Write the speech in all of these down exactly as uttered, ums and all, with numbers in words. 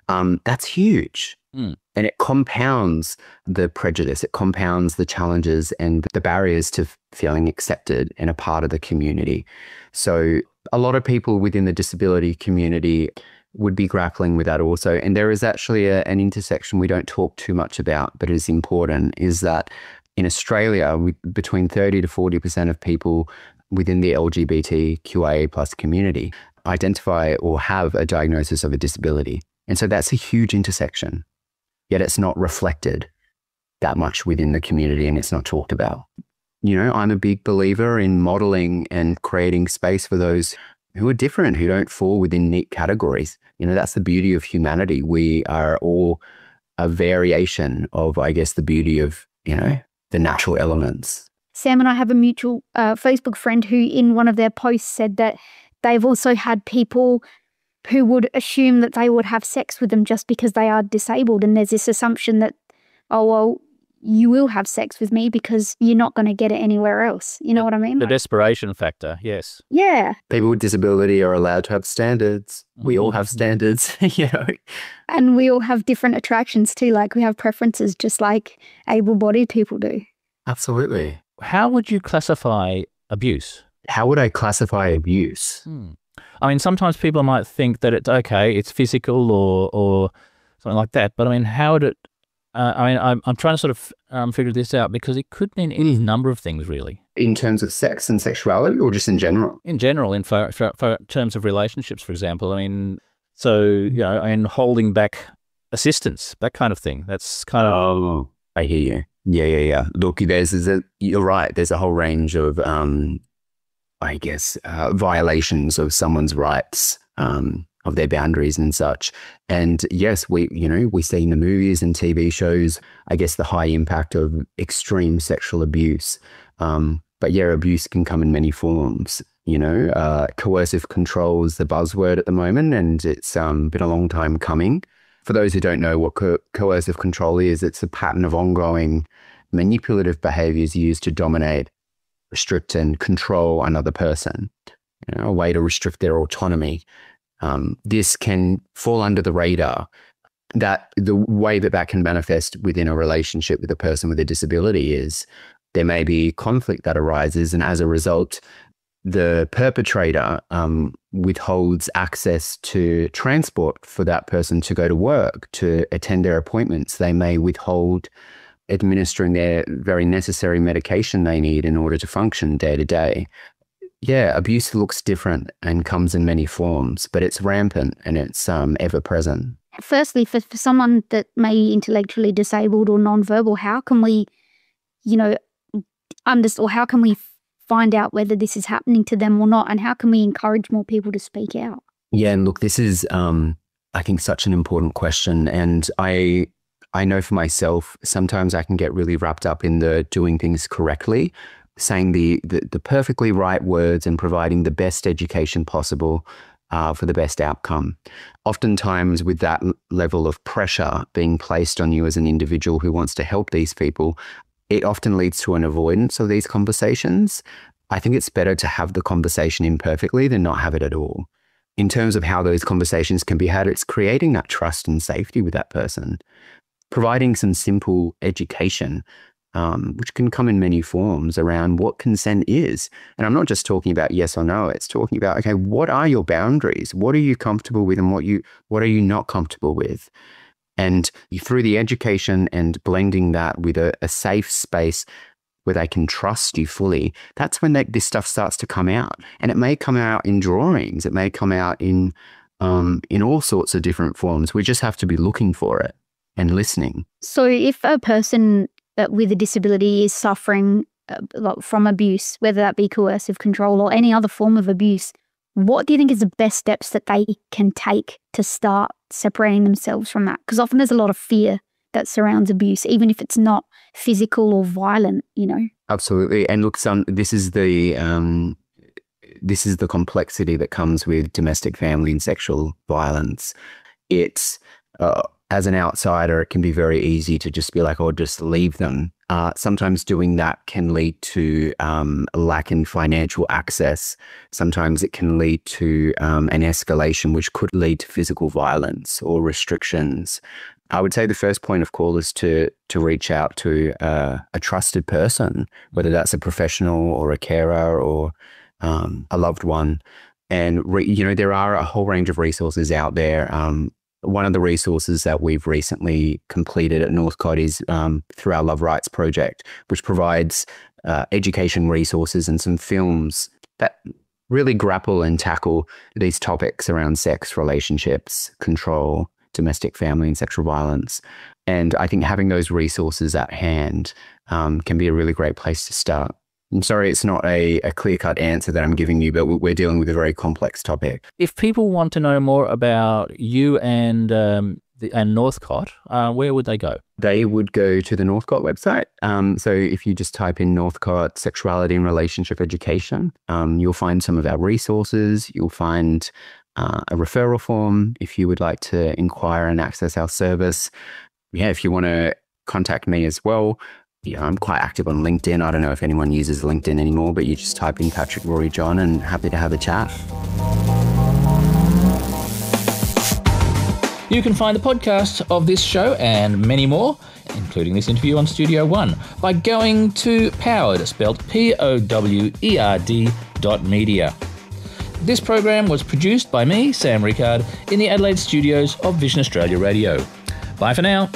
um, that's huge. Mm. And it compounds the prejudice, it compounds the challenges and the barriers to feeling accepted and a part of the community. So a lot of people within the disability community would be grappling with that also. And there is actually a, an intersection we don't talk too much about, but is important, is that in Australia, we, between thirty to forty percent of people within the L G B T Q I A plus community identify or have a diagnosis of a disability. And so that's a huge intersection, yet it's not reflected that much within the community and it's not talked about. You know, I'm a big believer in modeling and creating space for those who are different, who don't fall within neat categories. You know, that's the beauty of humanity. We are all a variation of, I guess, the beauty of, you know, the natural elements. Sam and I have a mutual uh, Facebook friend who in one of their posts said that they've also had people who would assume that they would have sex with them just because they are disabled. And there's this assumption that, oh, well, you will have sex with me because you're not going to get it anywhere else. You know what I mean? The Like, desperation factor, yes. yeah. People with disability are allowed to have standards. We all have standards, you know. And we all have different attractions too. Like we have preferences just like able-bodied people do. Absolutely. How would you classify abuse? How would I classify abuse? Hmm. I mean, sometimes people might think that it's okay, it's physical or or something like that. But I mean, how would it? Uh, I mean, I'm I'm trying to sort of um, figure this out because it could mean any number of things, really. In terms of sex and sexuality, or just in general? In general, in for, for, for terms of relationships, for example. I mean, so you know, and holding back assistance, that kind of thing. That's kind of. Oh, I hear you. Yeah, yeah, yeah. Look, there's, there's a. You're right. There's a whole range of, um, I guess, uh, violations of someone's rights. Um, of their boundaries and such. And yes, we, you know, we see in the movies and T V shows, I guess, the high impact of extreme sexual abuse. Um, but yeah, abuse can come in many forms, you know. Uh, coercive control is the buzzword at the moment, and it's um, been a long time coming. For those who don't know what co coercive control is, it's a pattern of ongoing manipulative behaviors used to dominate, restrict and control another person, you know, a way to restrict their autonomy. Um, this can fall under the radar. That the way that that can manifest within a relationship with a person with a disability is there may be conflict that arises, and as a result, the perpetrator um, withholds access to transport for that person to go to work, to attend their appointments. They may withhold administering their very necessary medication they need in order to function day to day. Yeah, abuse looks different and comes in many forms, but it's rampant and it's um, ever present. Firstly, for, for someone that may be intellectually disabled or nonverbal, how can we, you know, understand, or how can we find out whether this is happening to them or not? And how can we encourage more people to speak out? Yeah, and look, this is, um, I think, such an important question. And I, I know for myself, sometimes I can get really wrapped up in the doing things correctly, saying the, the, the perfectly right words and providing the best education possible uh, for the best outcome. Oftentimes with that level of pressure being placed on you as an individual who wants to help these people, it often leads to an avoidance of these conversations. I think it's better to have the conversation imperfectly than not have it at all. In terms of how those conversations can be had, it's creating that trust and safety with that person, providing some simple education, Um, which can come in many forms around what consent is. And I'm not just talking about yes or no, it's talking about, okay, what are your boundaries? What are you comfortable with and what you what are you not comfortable with? And through the education and blending that with a, a safe space where they can trust you fully, that's when that, this stuff starts to come out. And it may come out in drawings, it may come out in, um, in all sorts of different forms. We just have to be looking for it and listening. So if a person with a disability is suffering uh, from abuse, whether that be coercive control or any other form of abuse, what do you think is the best steps that they can take to start separating themselves from that? Because often there's a lot of fear that surrounds abuse, even if it's not physical or violent, you know? Absolutely. And look, son, this is the um, this is the complexity that comes with domestic, family and sexual violence. It's uh, as an outsider, it can be very easy to just be like, oh, just leave them. Uh, sometimes doing that can lead to um, a lack in financial access. Sometimes it can lead to um, an escalation, which could lead to physical violence or restrictions. I would say the first point of call is to to reach out to uh, a trusted person, whether that's a professional or a carer or um, a loved one. And, re, you know, there are a whole range of resources out there. Um, one of the resources that we've recently completed at Northcott is um, through our Love Rights project, which provides uh, education resources and some films that really grapple and tackle these topics around sex, relationships, control, domestic, family and sexual violence. And I think having those resources at hand um, can be a really great place to start. I'm sorry, it's not a, a clear-cut answer that I'm giving you, but we're dealing with a very complex topic. If people want to know more about you and um, the, and Northcott, uh, where would they go? They would go to the Northcott website. Um, so if you just type in Northcott Sexuality and Relationship Education, um, you'll find some of our resources. You'll find uh, a referral form if you would like to inquire and access our service. Yeah, if you want to contact me as well. Yeah, I'm quite active on LinkedIn. I don't know if anyone uses LinkedIn anymore, but you just type in Patrick Rory John and happy to have a chat. You can find the podcast of this show and many more, including this interview on Studio One, by going to Powered, spelled P O W E R D dot media. This program was produced by me, Sam Rickard, in the Adelaide studios of Vision Australia Radio. Bye for now.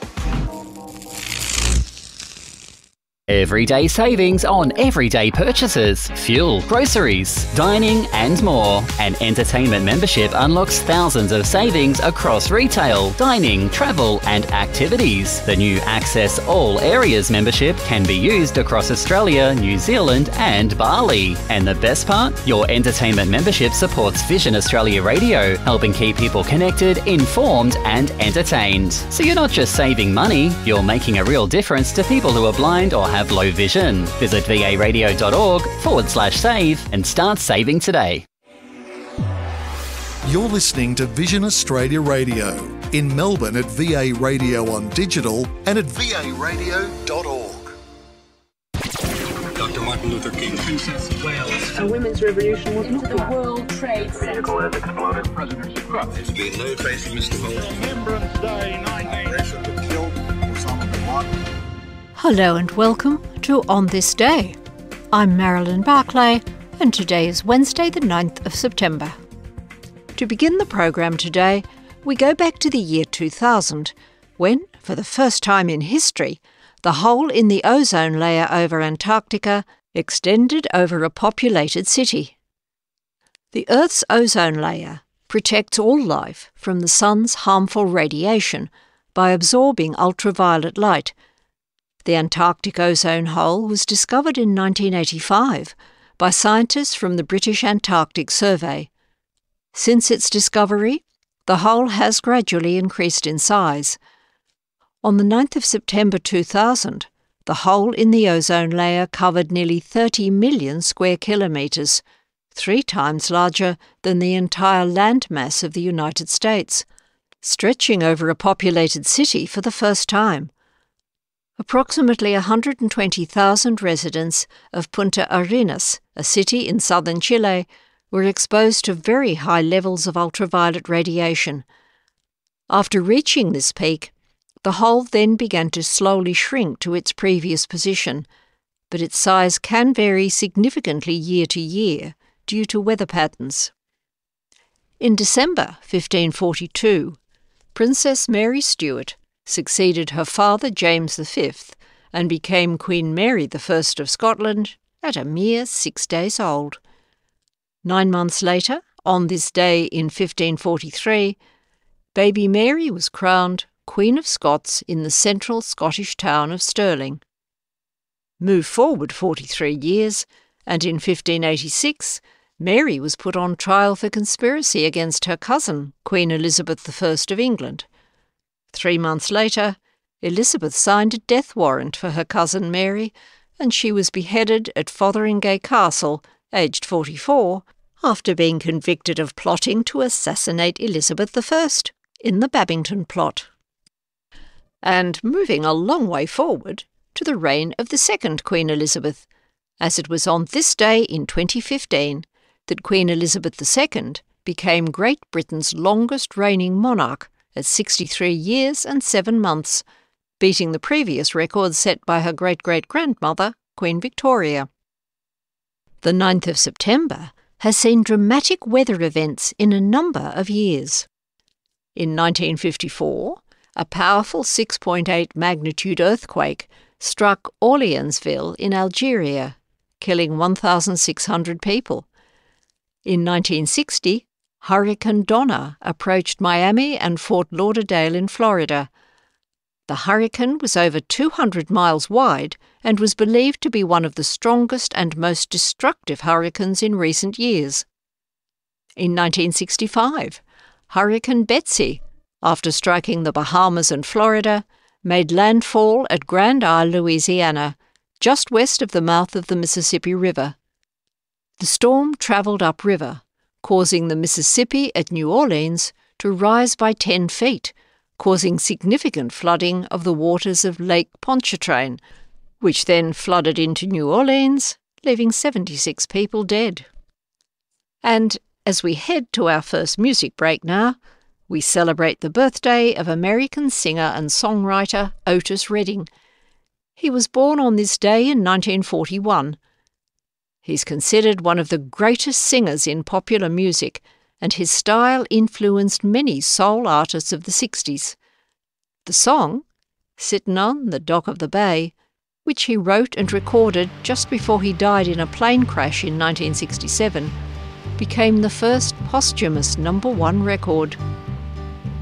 Everyday savings on everyday purchases, fuel, groceries, dining and more. An entertainment membership unlocks thousands of savings across retail, dining, travel and activities. The new Access All Areas membership can be used across Australia, New Zealand and Bali. And the best part? Your entertainment membership supports Vision Australia Radio, helping keep people connected, informed and entertained. So you're not just saving money, you're making a real difference to people who are blind or have low vision. Visit varadio.org forward slash save and start saving today. You're listening to Vision Australia Radio in Melbourne at V A Radio on digital and at v a radio dot org. Doctor Martin Luther King, Princess of Wales. A women's revolution was into the World Trade Center. Vehicle has exploded. President Trump. There's been no trace of Mister Holmes. Remembrance Day nineteen. That killed Osama bin Laden. Hello and welcome to On This Day. I'm Marilyn Barclay and today is Wednesday the ninth of September. To begin the program today, we go back to the year two thousand, when, for the first time in history, the hole in the ozone layer over Antarctica extended over a populated city. The Earth's ozone layer protects all life from the sun's harmful radiation by absorbing ultraviolet light. The Antarctic ozone hole was discovered in nineteen eighty-five by scientists from the British Antarctic Survey. Since its discovery, the hole has gradually increased in size. On the ninth of September two thousand, the hole in the ozone layer covered nearly thirty million square kilometres, three times larger than the entire landmass of the United States, stretching over a populated city for the first time. Approximately one hundred twenty thousand residents of Punta Arenas, a city in southern Chile, were exposed to very high levels of ultraviolet radiation. After reaching this peak, the hole then began to slowly shrink to its previous position, but its size can vary significantly year to year due to weather patterns. In December fifteen forty-two, Princess Mary Stuart succeeded her father James the Fifth and became Queen Mary the First of Scotland at a mere six days old. Nine months later, on this day in fifteen forty-three, baby Mary was crowned Queen of Scots in the central Scottish town of Stirling. Move forward forty-three years, and in fifteen eighty-six, Mary was put on trial for conspiracy against her cousin, Queen Elizabeth the First of England. Three months later, Elizabeth signed a death warrant for her cousin Mary, and she was beheaded at Fotheringay Castle, aged forty-four, after being convicted of plotting to assassinate Elizabeth the First in the Babington plot. and moving a long way forward to the reign of the second Queen Elizabeth, as it was on this day in twenty fifteen that Queen Elizabeth the Second became Great Britain's longest reigning monarch at sixty-three years and seven months, beating the previous record set by her great-great-grandmother, Queen Victoria. The ninth of September has seen dramatic weather events in a number of years. In nineteen fifty-four, a powerful six point eight magnitude earthquake struck Orleansville in Algeria, killing one thousand six hundred people. In nineteen sixty, Hurricane Donna approached Miami and Fort Lauderdale in Florida. The hurricane was over two hundred miles wide and was believed to be one of the strongest and most destructive hurricanes in recent years. In nineteen sixty-five, Hurricane Betsy, after striking the Bahamas and Florida, made landfall at Grand Isle, Louisiana, just west of the mouth of the Mississippi River. The storm travelled upriver, causing the Mississippi at New Orleans to rise by ten feet, causing significant flooding of the waters of Lake Pontchartrain, which then flooded into New Orleans, leaving seventy-six people dead. And as we head to our first music break now, we celebrate the birthday of American singer and songwriter Otis Redding. He was born on this day in nineteen forty-one. He's considered one of the greatest singers in popular music, and his style influenced many soul artists of the sixties. The song, Sittin' on the Dock of the Bay, which he wrote and recorded just before he died in a plane crash in nineteen sixty-seven, became the first posthumous number one record.